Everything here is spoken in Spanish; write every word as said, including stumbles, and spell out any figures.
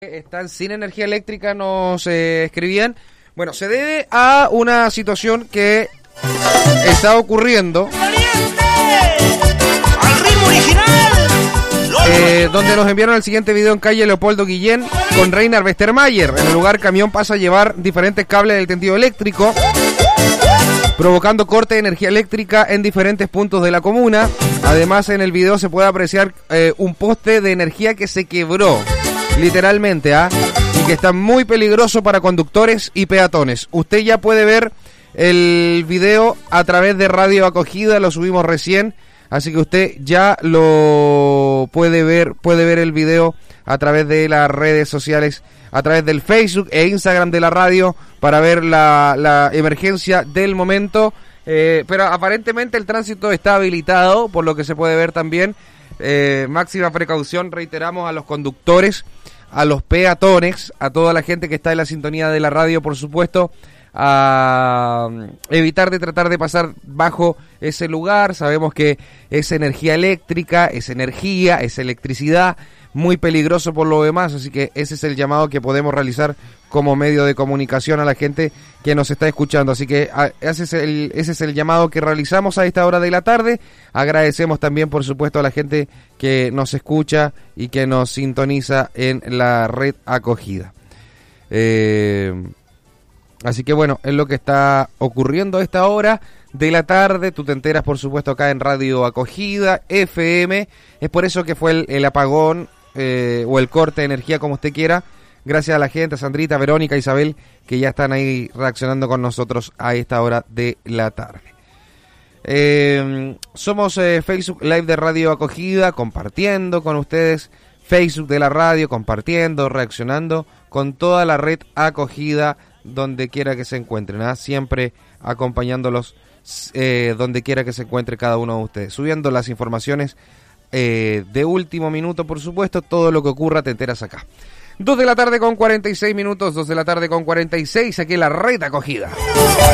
Están sin energía eléctrica, nos eh, escribían. Bueno, se debe a una situación que está ocurriendo. ¡Al ritmo original! Eh, donde nos enviaron el siguiente video en calle Leopoldo Guillén con Reinar Westermayer. En el lugar, camión pasa a llevar diferentes cables del tendido eléctrico, provocando corte de energía eléctrica en diferentes puntos de la comuna. Además, en el video se puede apreciar eh, un poste de energía que se quebró, literalmente, ¿ah? Y que está muy peligroso para conductores y peatones. Usted ya puede ver el video a través de Radio Acogida, lo subimos recién, así que usted ya lo puede ver, puede ver el video a través de las redes sociales, a través del Facebook e Instagram de la radio, para ver la, la emergencia del momento. Eh, pero aparentemente el tránsito está habilitado, por lo que se puede ver también. Eh, máxima precaución, reiteramos, a los conductores, a los peatones, a toda la gente que está en la sintonía de la radio, por supuesto, a evitar de tratar de pasar bajo ese lugar. Sabemos que es energía eléctrica, es energía, es electricidad, muy peligroso por lo demás, así que ese es el llamado que podemos realizar como medio de comunicación a la gente que nos está escuchando. Así que a, ese, es el, ese es el llamado que realizamos a esta hora de la tarde. Agradecemos también, por supuesto, a la gente que nos escucha y que nos sintoniza en la red Acogida. Eh, así que bueno, es lo que está ocurriendo a esta hora de la tarde. Tú te enteras, por supuesto, acá en Radio Acogida F M. Es por eso que fue el, el apagón eh, o el corte de energía, como usted quiera. Gracias a la gente, a Sandrita, Verónica, Isabel, que ya están ahí reaccionando con nosotros a esta hora de la tarde. Eh, somos eh, Facebook Live de Radio Acogida, compartiendo con ustedes, Facebook de la radio, compartiendo, reaccionando con toda la red Acogida, donde quiera que se encuentren, ¿eh? Siempre acompañándolos eh, donde quiera que se encuentre cada uno de ustedes, subiendo las informaciones eh, de último minuto, por supuesto. Todo lo que ocurra te enteras acá. Dos de la tarde con cuarenta y seis minutos, dos de la tarde con cuarenta y seis, aquí en la red Acogida.